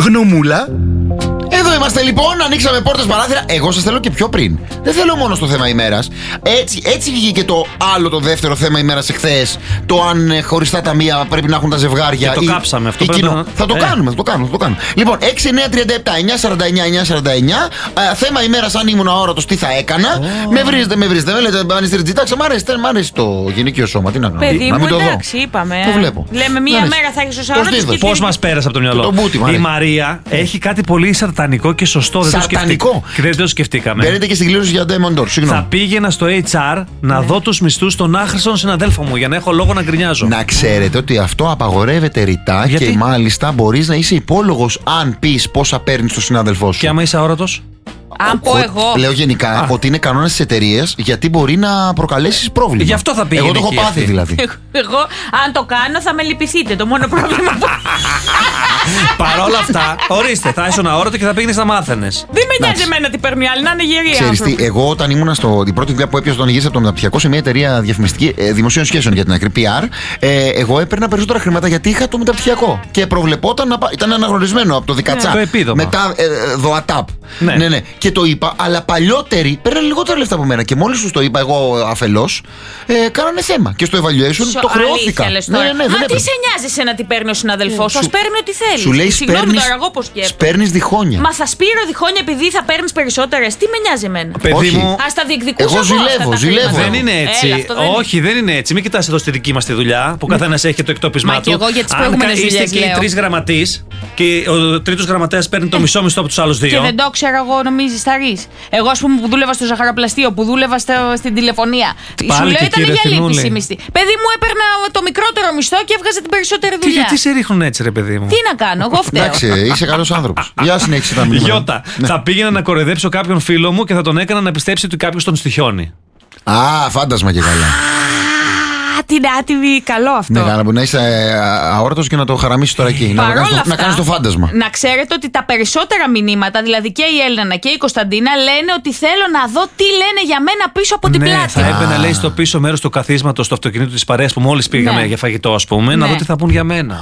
Γνωμούλα. Εδώ είμαστε λοιπόν, ανοίξαμε πόρτες παράθυρα. Εγώ σας θέλω και πιο πριν. Δεν θέλω μόνο στο θέμα ημέρας. Έτσι βγήκε το άλλο, το δεύτερο θέμα ημέρας εχθές. Το αν χωριστά ταμεία πρέπει να έχουν τα ζευγάρια. Και το κάψαμε αυτό. Θα το κάνουμε. Λοιπόν, 6, 9, 37, 9, 49, 9, 49. Θέμα ημέρας, αν ήμουν αόρατος, τι θα έκανα. Με βρίζετε. Με λέτε, αν είστε ριτζιτάξα, μ' αρέσει το γυναικείο σώμα. Τι να κάνω. Παιδί μου, εντάξει, είπαμε. Το βλέπω. Λέμε μία μέρα θα έχεις ως αόρατος. Πώς μας πέρασε από το μυαλό. Η Μαρία έχει κάτι πολύ σαρτανικό και σωστό. Δεν το σκεφτήκαμε. Μπαίνετε και στην κλήρωση για Diamond Door. Θα πήγαινα στο HR να δω τους μισθούς των άχρηστων συναδέλφων μου για να έχω λόγο να γκρινιάζω. Να ξέρετε ότι αυτό απαγορεύεται ρητά. Γιατί? Και μάλιστα μπορείς να είσαι υπόλογος αν πεις πόσα παίρνεις στον συνάδελφό σου. Και άμα είσαι αόρατος. Αν πω εγώ. Λέω γενικά ότι είναι κανόνας της εταιρείας, γιατί μπορεί να προκαλέσεις πρόβλημα. Γι' αυτό θα πήγαινε. Εγώ το έχω πάθει δηλαδή. Εγώ, αν το κάνω, θα με λυπηθείτε. Το μόνο πρόβλημα που. Παρ' όλα αυτά, ορίστε, θα ήσουν αόρατο και θα πήγαινες να μάθαινες. Δεν με νοιάζει εμένα τι παίρνει άλλη, να είναι γερή. Ξέρεις τι, εγώ όταν ήμουν την πρώτη δουλειά που έπιασα τον ηγέτη από το μεταπτυχιακό σε μια εταιρεία διαφημιστική δημοσίων σχέσεων για την άκρη PR, εγώ έπαιρνα περισσότερα χρήματα γιατί είχα το μεταπτυχιακό. Και προβλεπόταν ήταν αναγνωρισμένο από το Δικατσά. Το επίδομα. Μετά ΔΟΑΤΑΠ. Ναι. Και το είπα, αλλά παλιότεροι παίρναν λιγότερα λεφτά από μένα. Και μόλις τους το είπα εγώ αφελώς, κάνανε θέμα. Και στο evaluation το χρεώθηκα. Ναι, τι σε νοιάζει εσένα τι παίρνει ο συναδελφός σου, ας παίρνει ό,τι θέλει. Σου λέει παίρνεις διχόνια. Μα θα σπείρω διχόνια επειδή θα παίρνεις περισσότερες. Τι με νοιάζει εμένα. Παιδί μου, ας τα διεκδικούσα. Εγώ ζηλεύω. Δεν είναι έτσι. Όχι, δεν είναι έτσι. Μην κοιτάς εδώ στη δική μας τη δουλειά που καθένας έχει και το εκτόπισμά του. Αν είστε και οι τρεις γραμματείς και ο τρίτος γραμματέας παίρνει το μισό μισθό από τους άλλους δύο. Και δεν το ξέρω εγώ, νομίζεις θα ρεις. Εγώ, ας πούμε, που δούλευα στο ζαχαροπλαστείο, που δούλευα στην τηλεφωνία. Σου λέω ήταν για λύπηση μισθή. Παιδί μου, έπαιρνα το μικρότερο μισθό και έβγαζε την περισσότερη δουλειά. Γιατί σε ρίχνουν έτσι, ρε παιδί μου. Τι να κάνω, εγώ φταίω. Εντάξει, είσαι καλός άνθρωπος. Γεια συνέχισε τα μηνύματα. Γιώτα, θα πήγαινα να κοροϊδέψω κάποιον φίλο μου και θα τον έκανα να πιστέψει ότι κάποιος τον στοιχιώνει. Α, φάντασμα και καλά. Την άτιμη, καλό αυτό. Ναι, να είσαι αόρατος και να το χαραμίσεις τώρα εκεί. Να κάνεις το φάντασμα. Να ξέρετε ότι τα περισσότερα μηνύματα, δηλαδή και η Έλληνα και η Κωνσταντίνα, λένε ότι θέλω να δω τι λένε για μένα πίσω από την πλάτη. Θα έμπαινα, λέει, στο πίσω μέρος του καθίσματος του αυτοκινήτου της παρέας που μόλις πήγαμε για φαγητό, ας πούμε, να δω τι θα πούν για μένα.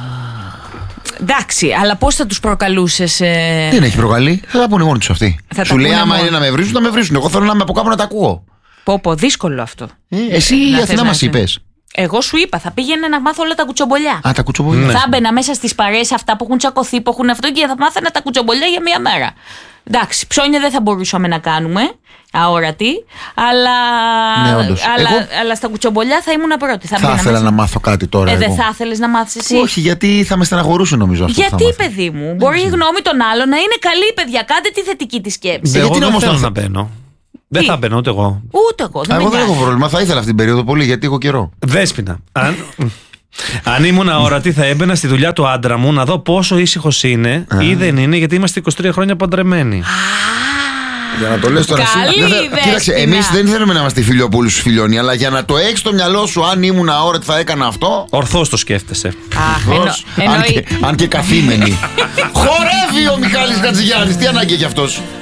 Εντάξει, αλλά πώς θα τους προκαλούσες. Δεν έχει προκαλεί. Θα τα πούνε μόνοι τους αυτοί. Σου λέει, άμα είναι να με βρίσουν, να με βρίσουν. Εγώ θέλω να είμαι από κάπου να τα ακούω. Πω, δύσκολο αυτό. Εσύ η Αθηνά μας είπες. Εγώ σου είπα, θα πήγαινε να μάθω όλα τα κουτσομπολιά. Τα κουτσομπολιά. Θα έμπαινα μέσα στις παρέες αυτά που έχουν τσακωθεί, που έχουν αυτό και θα μάθαινα τα κουτσομπολιά για μία μέρα. Εντάξει, ψώνια δεν θα μπορούσαμε να κάνουμε, αόρατη, αλλά στα κουτσομπολιά θα ήμουν πρώτη. Θα ήθελα να μάθω κάτι τώρα. Δεν θα ήθελες να μάθεις εσύ? Όχι, γιατί θα με στεναχωρούσε νομίζω αυτό. Γιατί, παιδί μου, μπορεί η γνώμη των άλλων να είναι καλή, παιδιά, κάντε τη θετική τη σκέψη. Εγώ δεν θέλω να μπαίνω. Δεν θα μπαίνω ούτε εγώ. Ούτε εγώ. Εγώ δεν έχω πρόβλημα. Θα ήθελα αυτή την περίοδο πολύ γιατί έχω καιρό. Δέσποινα. Αν ήμουν αόρατη, θα έμπαινα στη δουλειά του άντρα μου να δω πόσο ήσυχος είναι ή δεν είναι, γιατί είμαστε 23 χρόνια παντρεμένοι. Για να το λες τώρα εσύ. Κοίταξε, εμείς δεν θέλουμε να είμαστε Φιλιοπούλους στους Φιλιώνει, αλλά για να το έχεις στο μυαλό σου, αν ήμουν αόρατη θα έκανα αυτό. Ορθώς το σκέφτεσαι. Αν και καθήμενη. Χορεύει ο Μιχάλης Χατζηγιάννης, τι ανάγκη έχει αυτός.